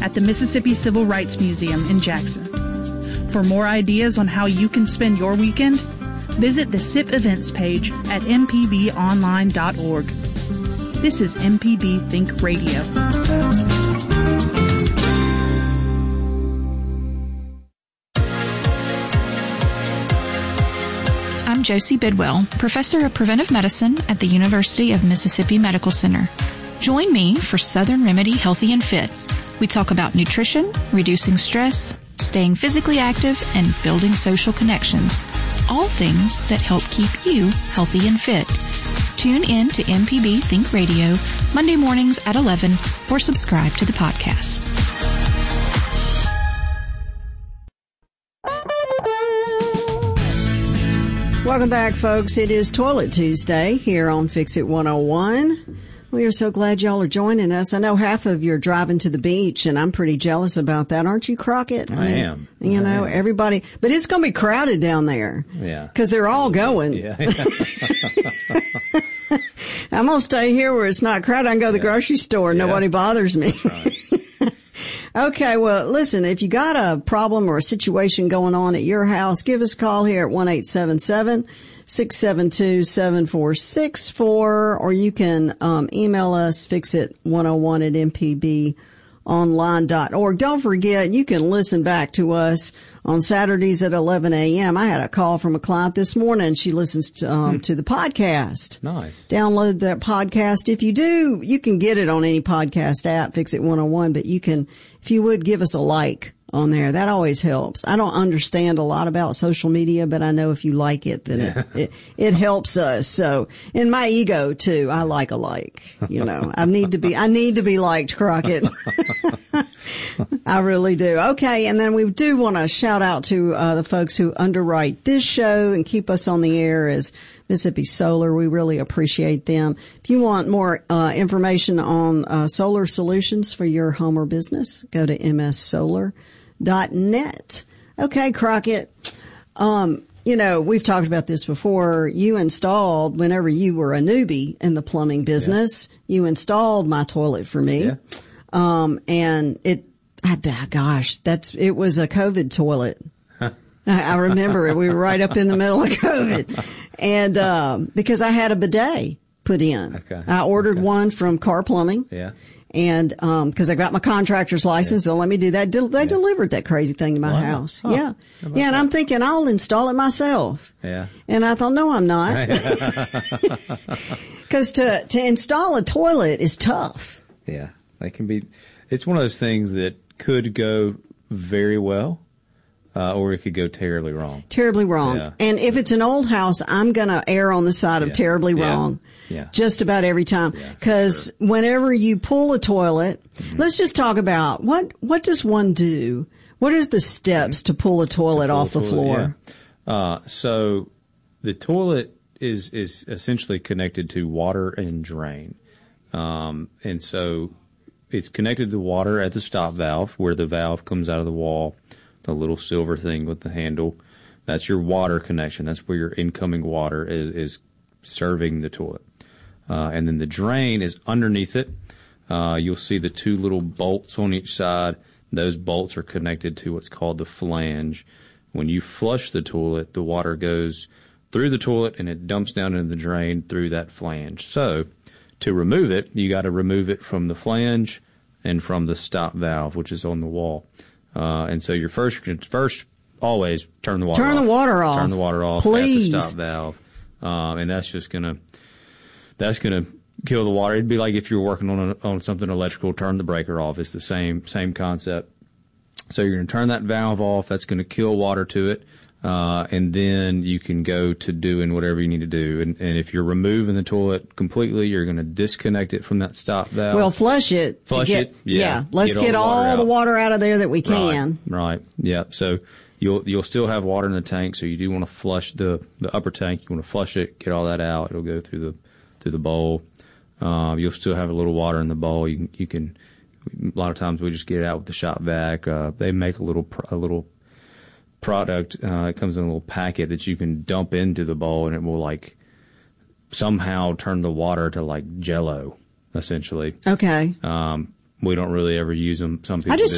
at the Mississippi Civil Rights Museum in Jackson. For more ideas on how you can spend your weekend, visit the SIP events page at mpbonline.org. This is MPB Think Radio. I'm Josie Bidwell, Professor of Preventive Medicine at the University of Mississippi Medical Center. Join me for Southern Remedy Healthy and Fit. We talk about nutrition, reducing stress, staying physically active, and building social connections. All things that help keep you healthy and fit. Tune in to MPB Think Radio Monday mornings at 11 or subscribe to the podcast. Welcome back, folks. It is Toilet Tuesday here on Fix It 101. We are so glad y'all are joining us. I know half of you are driving to the beach, and I'm pretty jealous about that. Aren't you, Crockett? I am. You know, everybody. But it's going to be crowded down there. Yeah. Because they're all going. Yeah. I'm going to stay here where it's not crowded. I can go to the grocery store. Yeah. Nobody bothers me. That's right. Okay, well, listen, if you got a problem or a situation going on at your house, give us a call here at 1-877-672-7464, or you can email us, fixit101@mpbonline.org. Don't forget, you can listen back to us on Saturdays at 11 a.m. I had a call from a client this morning. She listens to the podcast. Nice. Download that podcast. If you do, you can get it on any podcast app, Fix It 101, but you can, if you would, give us a like on there. That always helps. I don't understand a lot about social media, but I know if you like it, then it helps us. So, and my ego too, I like a like, you know, I need to be liked, Crockett. I really do. Okay. And then we do want to shout out to the folks who underwrite this show and keep us on the air as Mississippi Solar. We really appreciate them. If you want more information on solar solutions for your home or business, go to mssolar.net. Okay, Crockett. You know, we've talked about this before. You installed, whenever you were a newbie in the plumbing business, you installed my toilet for me. Yeah. And it was a COVID toilet. I remember it. We were right up in the middle of COVID. And, because I had a bidet put in. Okay. I ordered one from Car Plumbing. Yeah. And, cause I got my contractor's license. They'll let me do that. They delivered that crazy thing to my house. Huh. Yeah. Yeah. And I'm thinking I'll install it myself. Yeah. And I thought, no, I'm not. Cause to install a toilet is tough. Yeah. They can be, it's one of those things that could go very well, or it could go terribly wrong. Terribly wrong. Yeah. And if it's an old house, I'm going to err on the side of terribly wrong. Yeah. Just about every time. Because whenever you pull a toilet, let's just talk about what does one do? What is the steps to pull a toilet off the floor? Yeah. So the toilet is essentially connected to water and drain. And so it's connected to water at the stop valve, where the valve comes out of the wall, the little silver thing with the handle. That's your water connection. That's where your incoming water is serving the toilet. And then the drain is underneath it. You'll see the two little bolts on each side. Those bolts are connected to what's called the flange. When you flush the toilet, the water goes through the toilet and it dumps down into the drain through that flange. So to remove it, you got to remove it from the flange and from the stop valve, which is on the wall. And so your first always turn the water off. Turn the water off. Turn the water off Please. at the stop valve. And that's gonna kill the water. It'd be like if you're working on something electrical, turn the breaker off. It's the same concept. So you're going to turn that valve off. That's going to kill water to it. And then you can go to doing whatever you need to do. And if you're removing the toilet completely, you're going to disconnect it from that stop valve. Well, flush it. Yeah. Let's get all the water out of there that we can. Right. Yeah. So you'll still have water in the tank. So you do want to flush the upper tank. You want to flush it, get all that out. It'll go through the bowl. You'll still have a little water in the bowl. You can, a lot of times we just get it out with the shop vac. They make a little product. It comes in a little packet that you can dump into the bowl, and it will like somehow turn the water to like Jell-O, essentially. Okay. We don't really ever use them. Some people I just